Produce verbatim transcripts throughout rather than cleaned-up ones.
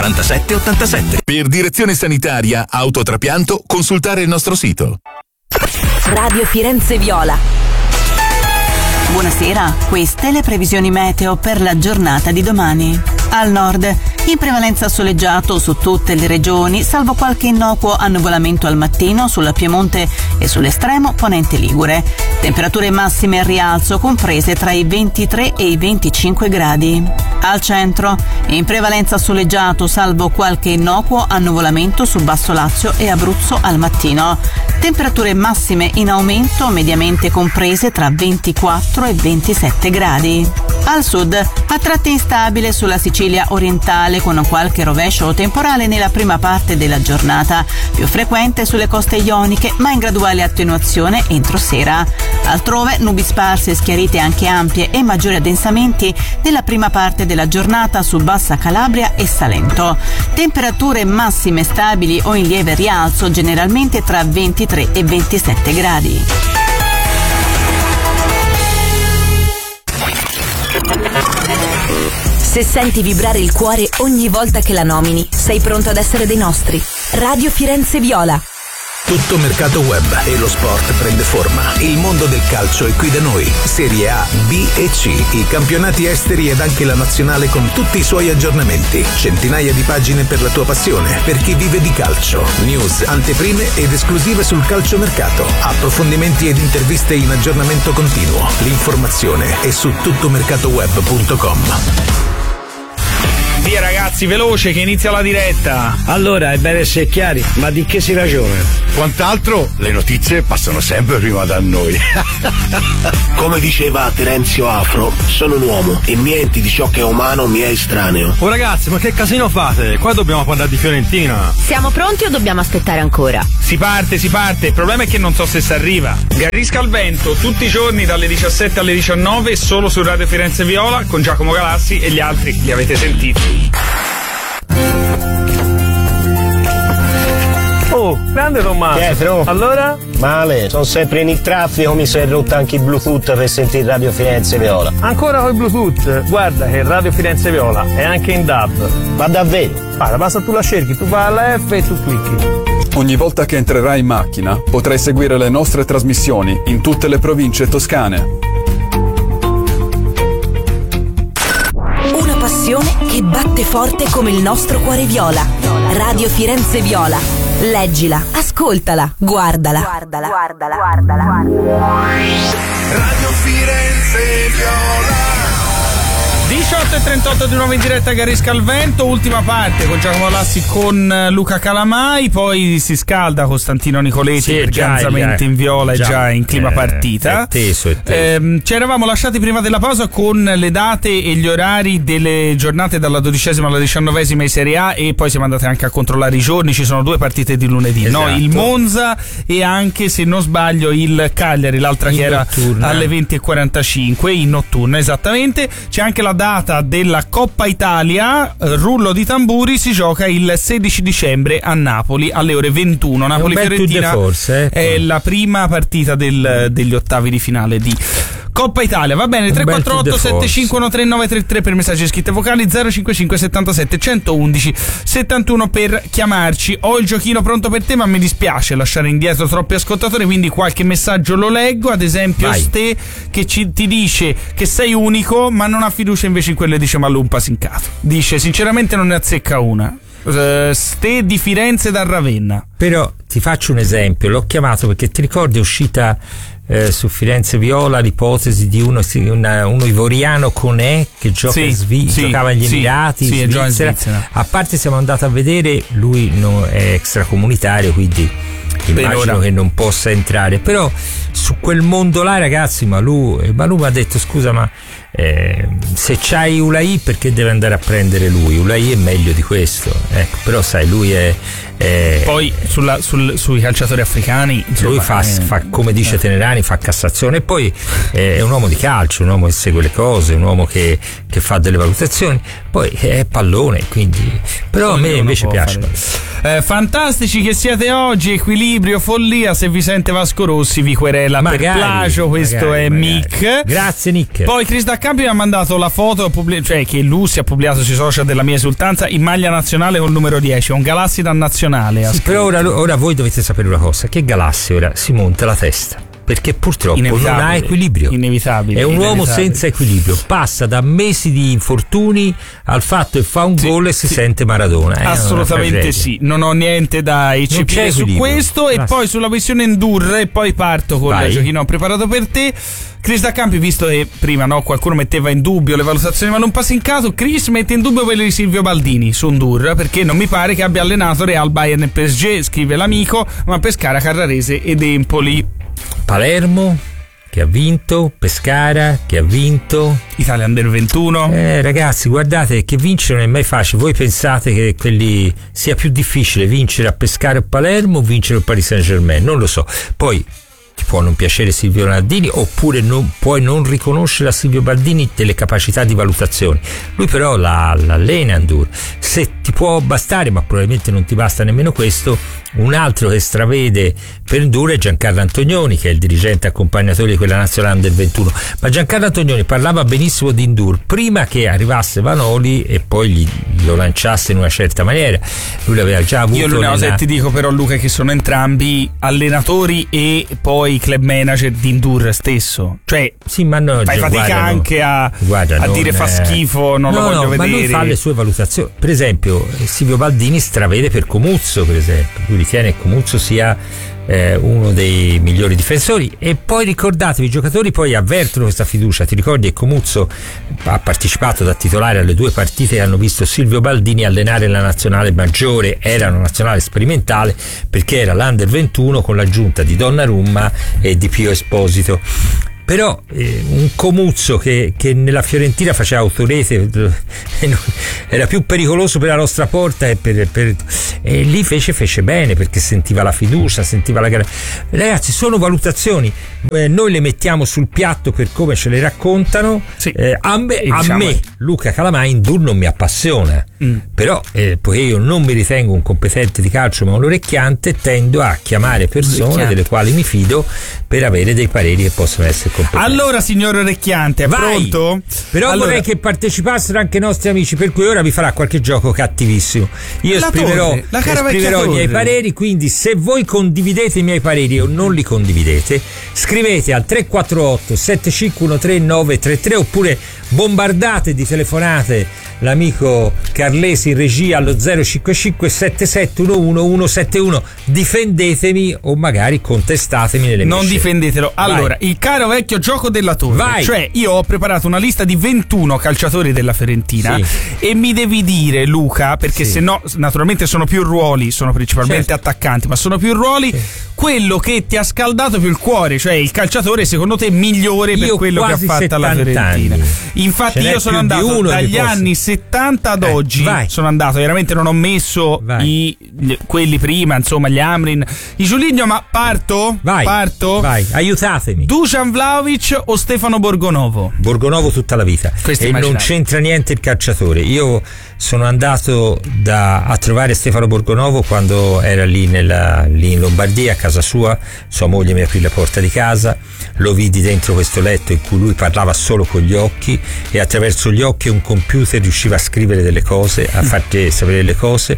quarantasette ottantasette. Per direzione sanitaria, autotrapianto, consultare il nostro sito. Radio Firenze Viola. Buonasera, queste le previsioni meteo per la giornata di domani. Al nord, in prevalenza soleggiato su tutte le regioni, salvo qualche innocuo annuvolamento al mattino sulla Piemonte e sull'estremo ponente ligure. Temperature massime al rialzo comprese tra i ventitré e i venticinque gradi. Al centro, in prevalenza soleggiato, salvo qualche innocuo annuvolamento su Basso Lazio e Abruzzo al mattino. Temperature massime in aumento, mediamente comprese tra ventiquattro e ventisette gradi. Al sud, a tratti instabile sulla Sicilia orientale con qualche rovescio o temporale nella prima parte della giornata, più frequente sulle coste ioniche ma in graduale attenuazione entro sera. Altrove nubi sparse, schiarite anche ampie e maggiori addensamenti nella prima parte della giornata su Bassa Calabria e Salento. Temperature massime stabili o in lieve rialzo, generalmente tra ventitré e ventisette gradi. Se senti vibrare il cuore ogni volta che la nomini, sei pronto ad essere dei nostri. Radio Firenze Viola. Tutto mercato web e lo sport prende forma. Il mondo del calcio è qui da noi. Serie A, B e C, i campionati esteri ed anche la nazionale con tutti i suoi aggiornamenti. Centinaia di pagine per la tua passione, per chi vive di calcio. News, anteprime ed esclusive sul calciomercato. Approfondimenti ed interviste in aggiornamento continuo. L'informazione è su tuttomercatoweb punto com. Via ragazzi, veloce che inizia la diretta. Allora, è bene essere chiari, ma di che si ragiona? Quant'altro, le notizie passano sempre prima da noi. Come diceva Terenzio Afro, sono un uomo e niente di ciò che è umano mi è estraneo. Oh ragazzi, ma che casino fate? Qua dobbiamo parlare di Fiorentina. Siamo pronti o dobbiamo aspettare ancora? Si parte, si parte, il problema è che non so se si arriva. Garisca al vento, tutti i giorni dalle diciassette alle diciannove, solo su Radio Firenze Viola, con Giacomo Galassi e gli altri, li avete sentiti. Oh, grande Tommaso. Pietro. Allora? Male, sono sempre in il traffico, mi si è rotto anche il Bluetooth per sentire Radio Firenze Viola. Ancora col Bluetooth? Guarda che Radio Firenze Viola è anche in D A B. Ma davvero? Guarda, basta tu la cerchi, tu fai la F e tu clicchi. Ogni volta che entrerai in macchina potrai seguire le nostre trasmissioni in tutte le province toscane. Una passione che batte forte come il nostro cuore viola. Radio Firenze Viola. Leggila, ascoltala, guardala. Guardala, guardala, guardala. Radio Firenze Viola. diciotto e trentotto di nuovo in diretta Garisca al vento, ultima parte con Giacomo Lassi con Luca Calamai, poi si scalda Costantino Nicoletti sì, perché Ganzamente in Viola è già, già in clima eh, partita. È teso, è teso. Eh, ci eravamo lasciati prima della pausa con le date e gli orari delle giornate dalla dodicesima alla diciannovesima in Serie A e poi siamo andati anche a controllare i giorni, ci sono due partite di lunedì, esatto. No? Il Monza e anche, se non sbaglio, il Cagliari, l'altra in che era notturna. Alle venti e quarantacinque in notturna, esattamente. C'è anche la data della Coppa Italia, rullo di tamburi, si gioca il sedici dicembre a Napoli alle ore ventuno. Napoli-Fiorentina forse, ecco. È la prima partita del, degli ottavi di finale di Coppa Italia. Va bene, tre quattro otto sette cinque uno tre nove tre tre per messaggi scritti vocali, zero cinque cinque settantasette centoundici settantuno per chiamarci. Ho il giochino pronto per te, ma mi dispiace lasciare indietro troppi ascoltatori, quindi qualche messaggio lo leggo. Ad esempio Vai. Ste che ci, ti dice che sei unico ma non ha fiducia invece in quello che dice Malumpa Sincato. Dice sinceramente non ne azzecca una. Uh, Ste di Firenze da Ravenna. Però ti faccio un esempio, l'ho chiamato perché ti ricordi è uscita eh, su Firenze Viola l'ipotesi di uno, una, uno ivoriano Conè che gioca sì, in Svi- sì, giocava agli sì, Emirati, sì, Svizzera. In Svizzera. A parte siamo andati a vedere, lui no, è extracomunitario, quindi immagino che non possa entrare, però su quel mondo là ragazzi Malù, Malù mi ha detto scusa ma eh, se c'hai Ulai perché deve andare a prendere lui? Ulai è meglio di questo, ecco, però sai lui è, è poi sulla, sul, sui calciatori africani insomma, lui fa, è, fa come dice Tenerani, fa Cassazione e poi è un uomo di calcio, un uomo che segue le cose, un uomo che, che fa delle valutazioni. poi è pallone, quindi però Ognuno a me invece piace. Eh, fantastici che siete oggi, equilibrio, follia. Se vi sente Vasco Rossi vi querela magari, per plagio. Questo magari, è magari. Mick. Grazie Nick. Poi Chris D'Accampi mi ha mandato la foto, cioè che Lucy ha pubblicato sui social della mia esultanza in maglia nazionale col numero dieci, un Galassidan nazionale. Sì, però ora, ora voi dovete sapere una cosa, che Galassi ora si monta la testa, perché purtroppo non ha equilibrio. Inevitabile. È un inevitabile. uomo senza equilibrio. Passa da mesi di infortuni al fatto che fa un sì, gol e si sì. sente Maradona. Eh, Assolutamente sì. Non ho niente da eccepire su questo. Grazie. E poi sulla questione Endur, e poi parto con Vai. il giochino preparato per te. Chris D'Accampi, visto che prima no, qualcuno metteva in dubbio le valutazioni ma non passa in caso, Chris mette in dubbio quelle di Silvio Baldini su Endur, perché non mi pare che abbia allenato Real, Bayern e P S G, scrive l'amico, ma Pescara, Carrarese ed Empoli. Palermo che ha vinto, Pescara che ha vinto, Italia Under ventuno. Eh ragazzi, guardate che vincere non è mai facile. Voi pensate che quelli sia più difficile vincere a Pescara o Palermo o vincere il Paris Saint-Germain? Non lo so. Poi ti può non piacere Silvio Baldini, oppure non, puoi non riconoscere a Silvio Baldini delle capacità di valutazione. Lui però la, l'allena Endur. Se ti può bastare, ma probabilmente non ti basta nemmeno questo, un altro che stravede per Endur è Giancarlo Antonioni, che è il dirigente accompagnatore di quella nazionale Under ventuno. Ma Giancarlo Antonioni parlava benissimo di Endur prima che arrivasse Vanoli e poi gli, lo lanciasse in una certa maniera. Lui l'aveva già avuto. Io l'unica cosa nella... che ti dico però, Luca, è che sono entrambi allenatori e poi club manager di Endur stesso, cioè sì, ma no, fai fatica guarda, anche no. a, guarda, a dire fa schifo, non no, lo voglio no, vedere. Ma lui fa le sue valutazioni. Per esempio Silvio Baldini stravede per Comuzzo, per esempio. Lui ritiene che Comuzzo sia eh, uno dei migliori difensori, e poi ricordatevi, i giocatori poi avvertono questa fiducia. Ti ricordi che Comuzzo ha partecipato da titolare alle due partite che hanno visto Silvio Baldini allenare la nazionale maggiore, era una nazionale sperimentale perché era l'Under ventuno con l'aggiunta di Donnarumma e di Pio Esposito. Però eh, un Comuzzo che, che nella Fiorentina faceva autorete eh, era più pericoloso per la nostra porta, e, per, per, e lì fece, fece bene perché sentiva la fiducia, sentiva la gara. Ragazzi, sono valutazioni, eh, noi le mettiamo sul piatto per come ce le raccontano. Sì. eh, a me, a diciamo me Luca Calamai Endur non mi appassiona, mm. però eh, poiché io non mi ritengo un competente di calcio ma un orecchiante, tendo a chiamare persone delle quali mi fido per avere dei pareri che possono essere competenti. Allora, signor Orecchiante, è Vai. pronto? Però allora, vorrei che partecipassero anche i nostri amici, per cui ora vi farà qualche gioco cattivissimo. Io la esprimerò, torre, la esprimerò i miei pareri, quindi se voi condividete i miei pareri o non li condividete, scrivete al tre quattro otto sette cinque uno tre nove tre tre, oppure bombardate di telefonate l'amico Carlesi in regia allo zero cinque cinque sette sette uno uno uno sette uno. Difendetemi o magari contestatemi nelle mie non scelte. Difendetelo. Allora, Vai. il caro vecchio gioco della torre. Vai. Cioè, io ho preparato una lista di ventuno calciatori della Fiorentina, sì. e mi devi dire, Luca, perché sì. se no naturalmente sono più ruoli, sono principalmente certo. attaccanti, ma sono più ruoli, sì. quello che ti ha scaldato più il cuore, cioè il calciatore secondo te migliore per io quello che ha fatto la Fiorentina. Anni. Infatti io sono andato dagli anni settanta ad eh, oggi, vai. sono andato, veramente non ho messo i, gli, quelli prima, insomma gli Amrin, i Giuligno, ma parto? Vai, parto? Vai, aiutatemi. Dusan Vlahovic o Stefano Borgonovo? Borgonovo tutta la vita. Questo e immaginare. Non c'entra niente il calciatore. Io sono andato da, a trovare Stefano Borgonovo quando era lì, nella, lì in Lombardia, a casa sua. Sua moglie mi aprì la porta di casa, lo vidi dentro questo letto in cui lui parlava solo con gli occhi, e attraverso gli occhi un computer riusciva a scrivere delle cose, a farti sapere delle cose,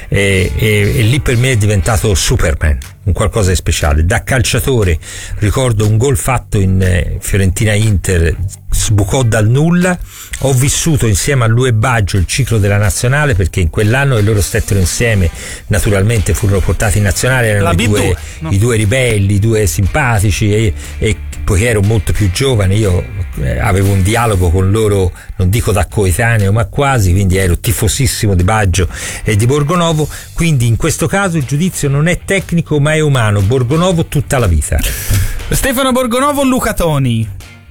e, e, e lì per me è diventato Superman, un qualcosa di speciale. Da calciatore ricordo un gol fatto in eh, Fiorentina-Inter, sbucò dal nulla. Ho vissuto insieme a lui e Baggio il ciclo della nazionale, perché in quell'anno che loro stettero insieme naturalmente furono portati in nazionale, erano i due, no. i due ribelli, i due simpatici, e, e poiché ero molto più giovane io eh, avevo un dialogo con loro, non dico da coetaneo ma quasi, quindi ero tifosissimo di Baggio e di Borgonovo. Quindi in questo caso il giudizio non è tecnico ma è umano. Borgonovo tutta la vita. Stefano Borgonovo o Luca Toni?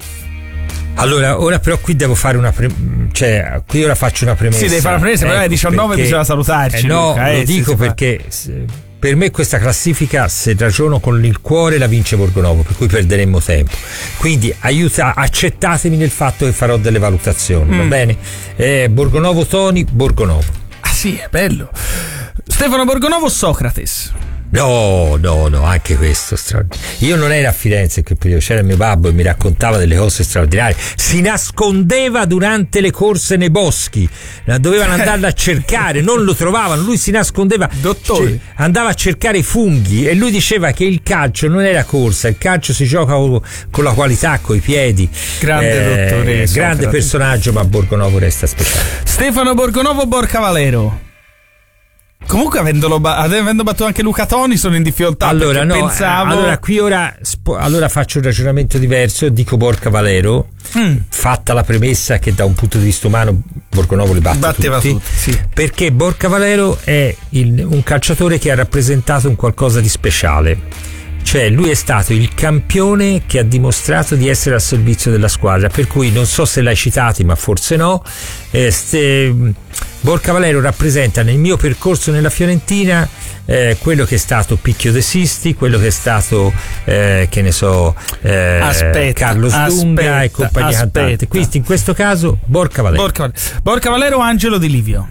Allora, ora però qui devo fare una pre- cioè qui ora faccio una premessa. Sì, devi fare una premessa, però alle diciannove perché, bisogna salutarci. Eh, no, Luca, lo eh, dico si perché per me questa classifica, se ragiono con il cuore, la vince Borgonovo, per cui perderemmo tempo. Quindi aiuta, accettatemi nel fatto che farò delle valutazioni, mm. va bene? Eh, Borgonovo Toni, Borgonovo. Ah sì, è bello. Stefano Borgonovo, Socrates. No, no, no, anche questo straordinario. Io non ero a Firenze in quel periodo, c'era mio babbo e mi raccontava delle cose straordinarie. Si nascondeva durante le corse nei boschi, dovevano andarlo a cercare, non lo trovavano, lui si nascondeva, dottore, cioè, andava a cercare i funghi, e lui diceva che il calcio non era corsa, il calcio si gioca con la qualità, con i piedi. Grande eh, dottore, grande Socrate. Personaggio, ma Borgonovo resta speciale. Stefano Borgonovo, Borca Valero. Comunque, avendolo ba- avendo battuto anche Luca Toni, sono in difficoltà. Allora, no, pensavo... allora qui ora spo- allora faccio un ragionamento diverso. Dico Borca Valero, mm. fatta la premessa che da un punto di vista umano Borgonovo li batte batteva tutti, tutti sì. Perché Borca Valero è il, un calciatore che ha rappresentato un qualcosa di speciale. Cioè, lui è stato il campione che ha dimostrato di essere al servizio della squadra, per cui non so se l'hai citati, ma forse no. Eh, ste, Borca Valero rappresenta nel mio percorso nella Fiorentina eh, quello che è stato Picchio De Sisti, quello che è stato eh, che ne so eh, aspetta, Carlos aspetta, Dunga e compagnia aspetta. cantante. Quindi in questo caso Borca Valero. Borca Valero, Borca Valero, Angelo Di Livio.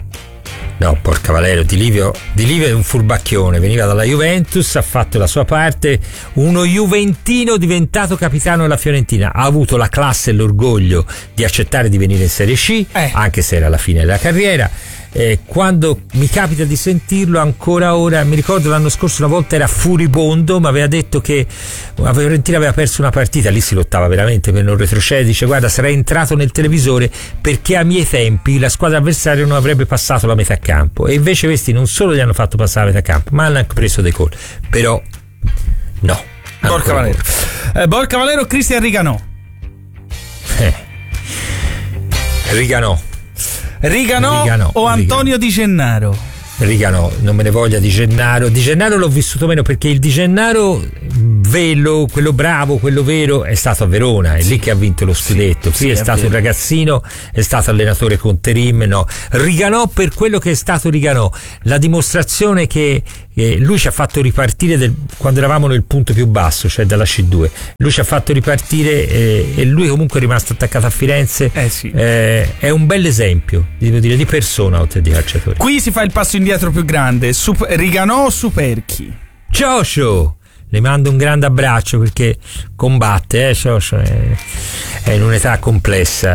No, porca Valero, Di Livio, Di Livio è un furbacchione, veniva dalla Juventus, ha fatto la sua parte, uno juventino diventato capitano della Fiorentina, ha avuto la classe e l'orgoglio di accettare di venire in Serie C, eh. anche se era la fine della carriera. Eh, quando mi capita di sentirlo ancora ora, mi ricordo l'anno scorso una volta era furibondo, ma aveva detto che la Fiorentina aveva perso una partita, lì si lottava veramente per non retrocedere, dice guarda sarei entrato nel televisore perché a miei tempi la squadra avversaria non avrebbe passato la metà campo, e invece questi non solo gli hanno fatto passare la metà campo ma hanno anche preso dei gol, però no. Borca Valero, eh, Borca Valero, Cristian Riganò. eh. Riganò Riganò, Riganò o Antonio Riganò. Di Gennaro? Riganò, non me ne voglia Di Gennaro. Di Gennaro l'ho vissuto meno perché il Di Gennaro vero, quello bravo, quello vero è stato a Verona, è sì. lì che ha vinto lo scudetto. Sì, qui sì, è, è stato vero. Un ragazzino, è stato allenatore con Terim, no. Riganò per quello che è stato Riganò, la dimostrazione che eh, lui ci ha fatto ripartire del, quando eravamo nel punto più basso, cioè dalla C due. Lui ci ha fatto ripartire eh, e lui comunque è rimasto attaccato a Firenze. Eh sì. eh, è un bel esempio, devo dire, di persona oltre di calciatore. Qui si fa il passo indietro più grande. Sup- Riganò o Superchi? Cioscio, le mando un grande abbraccio perché combatte, eh, Cioscio, è, è in un'età complessa.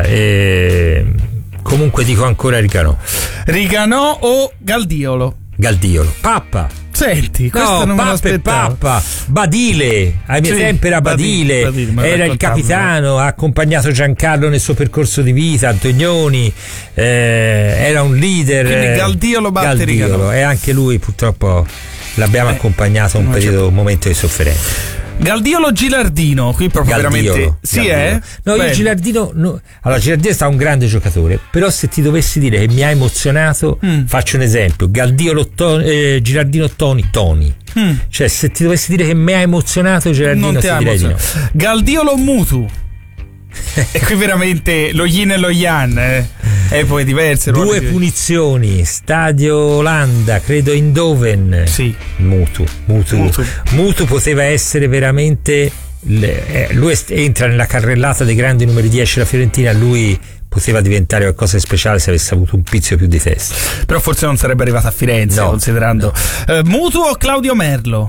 E comunque dico ancora Riganò. Riganò o Galdiolo? Galdiolo. Pappa. Senti, questo no, non me l'aspettavo. Pappa, Badile, ai miei sì, tempi era Badile, Badile, Badile era il capitano, ha accompagnato Giancarlo nel suo percorso di vita, Antonioni, eh, era un leader. Quindi Galdiolo batte Riganò. E anche lui purtroppo l'abbiamo eh, accompagnato un periodo, un momento di sofferenza. Galdiolo Gilardino, qui proprio Galdiolo, veramente sì Galdiolo. è? No, Beh. io Gilardino no. Allora Gilardino è stato un grande giocatore, però se ti dovessi dire che mi ha emozionato, mm. faccio un esempio, Galdiolo Toni, eh, Gilardino Toni Toni. Mm. Cioè se ti dovessi dire che mi ha emozionato Gilardino, non ti ti direi di no. Galdiolo Mutu. E qui veramente lo yin e lo yang, eh? E poi diverse due punizioni, Stadio Olanda, credo Eindhoven. Sì. Mutu, Mutu, Mutu. Mutu poteva essere veramente. Eh, lui entra nella carrellata dei grandi numeri dieci della Fiorentina, lui poteva diventare qualcosa di speciale se avesse avuto un pizzico più di testa. Però forse non sarebbe arrivato a Firenze, no, considerando. No. Uh, Mutu o Claudio Merlo?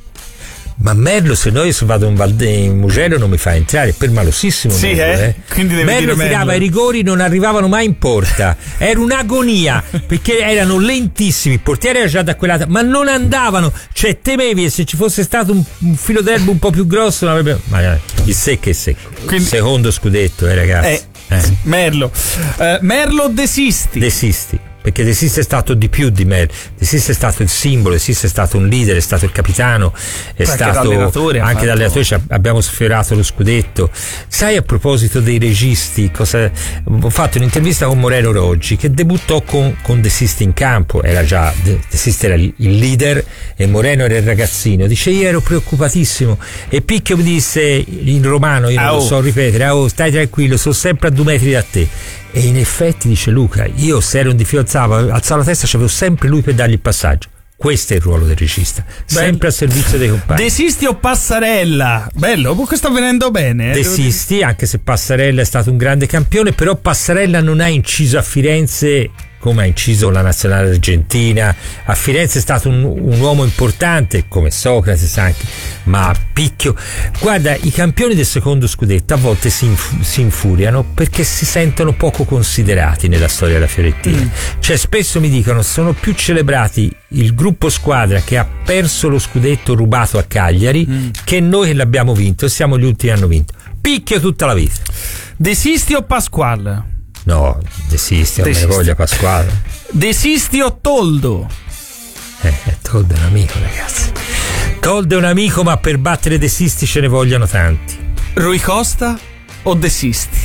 Ma Merlo, se noi vado in, Valde, in Mugello non mi fa entrare, è permalosissimo. Sì, Merlo, eh? eh. Quindi devi Merlo dire tirava Merlo. I rigori, non arrivavano mai in porta, era un'agonia perché erano lentissimi, il portiere era già da quella, ma non andavano, cioè temevi, e se ci fosse stato un, un filo d'erba un po' più grosso non avrebbe. Ma il secco è secco. Quindi, secondo scudetto, eh ragazzi. Eh, eh. Merlo. Uh, Merlo Desisti. Desisti. Perché De Sisti è stato di più di me, De Sisti è stato il simbolo, De Sisti è stato un leader, è stato il capitano, è anche stato d'allenatore, anche da allenatore, abbiamo sfiorato lo scudetto. Sai, a proposito dei registi, cosa, ho fatto un'intervista con Moreno Roggi che debuttò con, con De Sisti in campo, era già De Sisti era il leader e Moreno era il ragazzino, dice io ero preoccupatissimo e Picchio mi disse in romano, io non ah, lo so ripetere, ah, oh, stai tranquillo, sono sempre a due metri da te. E in effetti, dice Luca, io se ero in difficoltà, alzavo la testa, c'avevo sempre lui per dargli il passaggio. Questo è il ruolo del regista, sempre Bello. a servizio dei compagni. Desisti o Passarella? Bello, comunque sta venendo bene. Eh? Desisti, anche se Passarella è stato un grande campione, però Passarella non ha inciso a Firenze come ha inciso la nazionale argentina. A Firenze è stato un, un uomo importante, come Socrate anche, ma a picchio. Guarda, i campioni del secondo scudetto a volte si, inf- si infuriano perché si sentono poco considerati nella storia della Fiorentina. Mm. Cioè, spesso mi dicono sono più celebrati il gruppo squadra che ha perso lo scudetto rubato a Cagliari mm. che noi che l'abbiamo vinto, e siamo gli ultimi che hanno vinto. Picchio tutta la vita. Desisti o Pasquale? No, desisti, non me ne voglia Pasquale. Desisti o Toldo? Eh, Toldo è un amico, ragazzi. Toldo è un amico, ma per battere Desisti ce ne vogliono tanti. Rui Costa o Desisti?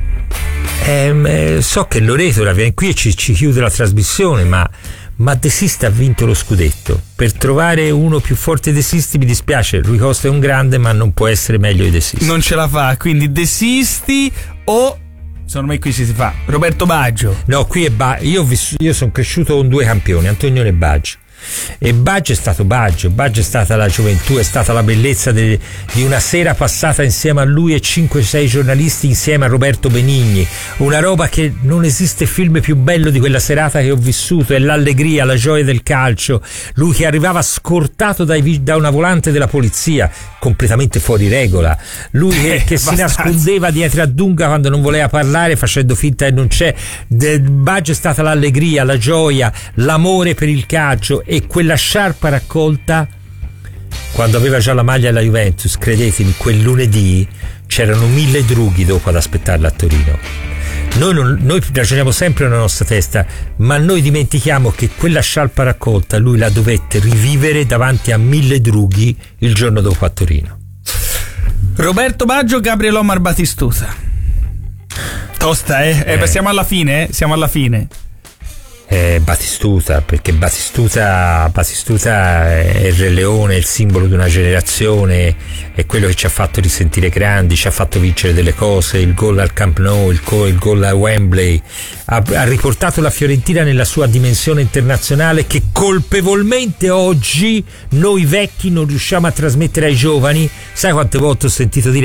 Eh, so che Loreto la viene qui e ci, ci chiude la trasmissione, ma, ma Desisti ha vinto lo scudetto. Per trovare uno più forte Desisti mi dispiace, Rui Costa è un grande, ma non può essere meglio di Desisti. Non ce la fa, quindi Desisti o... Secondo me qui si fa Roberto Baggio. No, qui è Baggio. Io, io sono cresciuto con due campioni, Antonione e Baggio. E Baggio è stato Baggio, Baggio è stata la gioventù, è stata la bellezza de, di una sera passata insieme a lui e cinque sei giornalisti insieme a Roberto Benigni, una roba che non esiste film più bello di quella serata che ho vissuto, è l'allegria, la gioia del calcio, lui che arrivava scortato dai, da una volante della polizia completamente fuori regola, lui che, eh, che si nascondeva dietro a Dunga quando non voleva parlare facendo finta che non c'è. De, Baggio è stata l'allegria, la gioia, l'amore per il calcio. E quella sciarpa raccolta quando aveva già la maglia della Juventus, credetemi, quel lunedì c'erano mille drughi dopo ad aspettarla a Torino. Noi, non, noi ragioniamo sempre nella nostra testa, ma noi dimentichiamo che quella sciarpa raccolta lui la dovette rivivere davanti a mille drughi il giorno dopo a Torino. Roberto Baggio, Gabriel Omar Batistuta. Tosta, eh? eh. eh siamo alla fine, eh? Siamo alla fine. Eh, Batistuta, perché Batistuta, Batistuta è il Re Leone, è il simbolo di una generazione, è quello che ci ha fatto risentire grandi, ci ha fatto vincere delle cose, il gol al Camp Nou, il, co- il gol a Wembley, ha, ha riportato la Fiorentina nella sua dimensione internazionale che colpevolmente oggi noi vecchi non riusciamo a trasmettere ai giovani. Sai quante volte ho sentito dire